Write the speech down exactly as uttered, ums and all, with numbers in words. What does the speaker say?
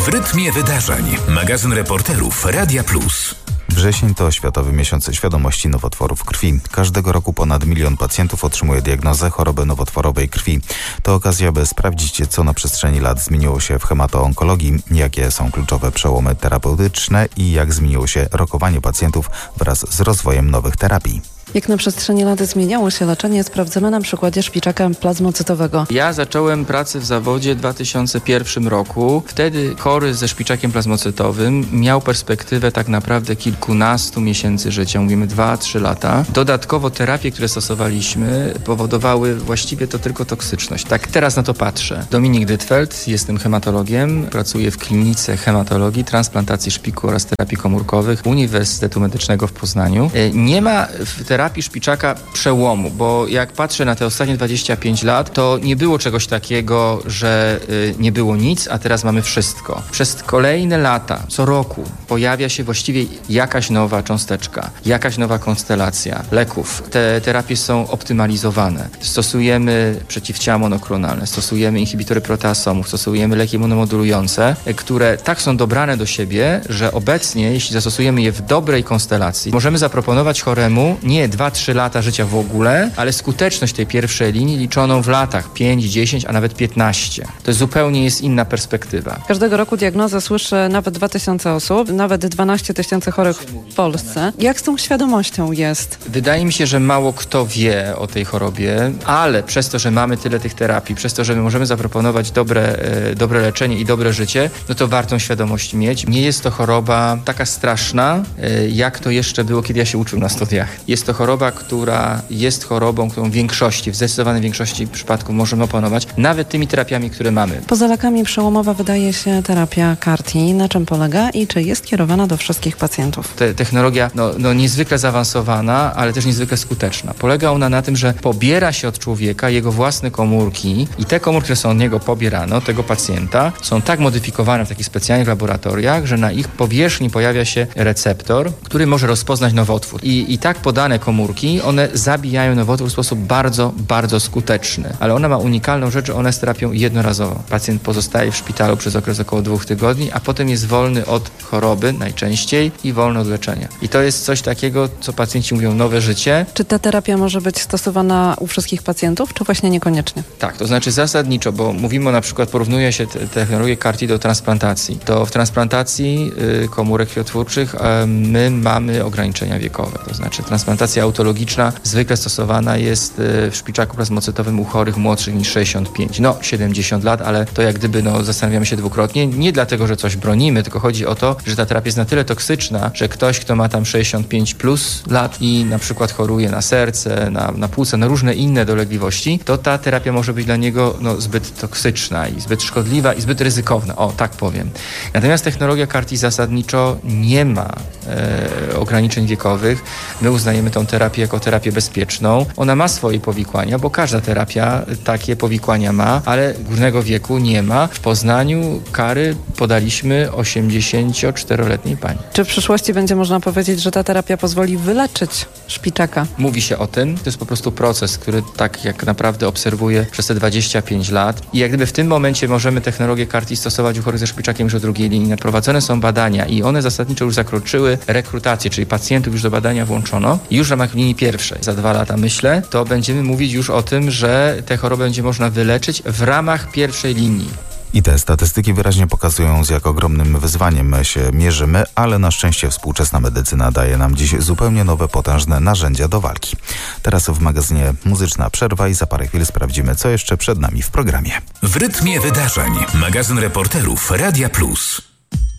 W rytmie wydarzeń. Magazyn reporterów Radia Plus. Wrzesień to Światowy Miesiąc Świadomości Nowotworów Krwi. Każdego roku ponad milion pacjentów otrzymuje diagnozę choroby nowotworowej krwi. To okazja, by sprawdzić, co na przestrzeni lat zmieniło się w hematoonkologii, jakie są kluczowe przełomy terapeutyczne i jak zmieniło się rokowanie pacjentów wraz z rozwojem nowych terapii. Jak na przestrzeni lat zmieniało się leczenie, sprawdzamy na przykładzie szpiczaka plazmocytowego. Ja zacząłem pracę w zawodzie w dwa tysiące pierwszym roku. Wtedy chory ze szpiczakiem plazmocytowym miał perspektywę tak naprawdę kilkunastu miesięcy życia, mówimy dwa trzy lata. Dodatkowo terapie, które stosowaliśmy, powodowały właściwie to tylko toksyczność. Tak teraz na to patrzę. Dominik Dytfeld, jestem hematologiem, pracuję w klinice hematologii, transplantacji szpiku oraz terapii komórkowych Uniwersytetu Medycznego w Poznaniu. Nie ma w terapii szpiczaka przełomu, bo jak patrzę na te ostatnie dwadzieścia pięć lat, to nie było czegoś takiego, że y, nie było nic, a teraz mamy wszystko. Przez kolejne lata, co roku pojawia się właściwie jakaś nowa cząsteczka, jakaś nowa konstelacja leków. Te terapie są optymalizowane. Stosujemy przeciwciała monoklonalne, stosujemy inhibitory proteasomów, stosujemy leki immunomodulujące, które tak są dobrane do siebie, że obecnie, jeśli zastosujemy je w dobrej konstelacji, możemy zaproponować choremu nie dwa trzy lata życia w ogóle, ale skuteczność tej pierwszej linii liczoną w latach pięć, dziesięć, a nawet piętnaście. To zupełnie jest inna perspektywa. Każdego roku diagnozę słyszy nawet dwa tysiące osób, nawet dwanaście tysięcy chorych w Polsce. Jak z tą świadomością jest? Wydaje mi się, że mało kto wie o tej chorobie, ale przez to, że mamy tyle tych terapii, przez to, że my możemy zaproponować dobre, e, dobre leczenie i dobre życie, no to warto świadomość mieć. Nie jest to choroba taka straszna, e, jak to jeszcze było, kiedy ja się uczył na studiach. Jest to choroba, która jest chorobą, którą w większości, w zdecydowanej większości przypadków możemy opanować, nawet tymi terapiami, które mamy. Poza lekami przełomowa wydaje się terapia C A R T. Na czym polega i czy jest kierowana do wszystkich pacjentów? Te, technologia no, no niezwykle zaawansowana, ale też niezwykle skuteczna. Polega ona na tym, że pobiera się od człowieka jego własne komórki i te komórki, które są od niego pobierane, od tego pacjenta, są tak modyfikowane w takich specjalnych laboratoriach, że na ich powierzchni pojawia się receptor, który może rozpoznać nowotwór. I, i tak podane komórki, one zabijają nowotwór w sposób bardzo, bardzo skuteczny. Ale ona ma unikalną rzecz, że ona jest terapią jednorazową. Pacjent pozostaje w szpitalu przez okres około dwóch tygodni, a potem jest wolny od choroby najczęściej i wolny od leczenia. I to jest coś takiego, co pacjenci mówią nowe życie. Czy ta terapia może być stosowana u wszystkich pacjentów, czy właśnie niekoniecznie? Tak, to znaczy zasadniczo, bo mówimy na przykład, porównuje się te, technologię C A R T do transplantacji. To w transplantacji y, komórek krwiotwórczych y, my mamy ograniczenia wiekowe. To znaczy transplantacja autologiczna zwykle stosowana jest y, w szpiczaku plazmocytowym u chorych młodszych niż sześćdziesiąt pięć, no siedemdziesiąt lat, ale to jak gdyby no, zastanawiamy się dwukrotnie. Nie dlatego, że coś bronimy, tylko chodzi o to, że ta terapia jest na tyle toksyczna, że ktoś, kto ma tam sześćdziesiąt pięć plus lat i na przykład choruje na serce, na, na płuca, na różne inne dolegliwości, to ta terapia może być dla niego no, zbyt toksyczna i zbyt szkodliwa i zbyt ryzykowna. O, tak powiem. Natomiast technologia C A R T zasadniczo nie ma e, ograniczeń wiekowych. My uznajemy tą terapię jako terapię bezpieczną. Ona ma swoje powikłania, bo każda terapia takie powikłania ma, ale górnego wieku nie ma. W Poznaniu kary podaliśmy osiemdziesięcioczteroletniej pani. Czy w przyszłości będzie można powiedzieć, że ta terapia pozwoli wyleczyć szpiczaka? Mówi się o tym. To jest po prostu proces, który tak jak naprawdę obserwuję przez te dwadzieścia pięć lat. I jak gdyby w tym momencie możemy technologię C A R T stosować u chorych ze szpiczakiem już o drugiej linii. Prowadzone są badania i one zasadniczo już zakroczyły rekrutację, czyli pacjentów już do badania włączono. I już w ramach linii pierwszej, za dwa lata myślę, to będziemy mówić już o tym, że tę chorobę będzie można wyleczyć w ramach pierwszej linii. I te statystyki wyraźnie pokazują, z jak ogromnym wyzwaniem się mierzymy, ale na szczęście współczesna medycyna daje nam dziś zupełnie nowe, potężne narzędzia do walki. Teraz w magazynie muzyczna przerwa i za parę chwil sprawdzimy, co jeszcze przed nami w programie. W rytmie wydarzeń. Magazyn reporterów Radia Plus.